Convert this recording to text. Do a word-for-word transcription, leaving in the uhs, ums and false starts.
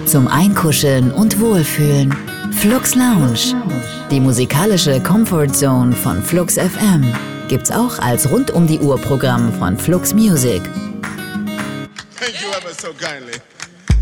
Zum Einkuscheln und Wohlfühlen. Flux Lounge. Die musikalische Comfortzone von Flux F M gibt's auch als rund um die Uhr Programm von Flux Music. Thank you ever so kindly.